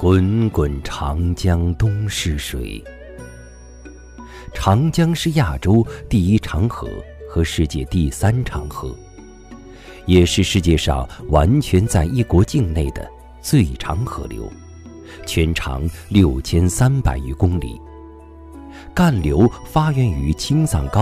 滚滚长江东逝水。长江是亚洲第一长河和世界第3长河，也是世界上完全在一国境内的最长河流，全长6300余公里。干流发源于青藏高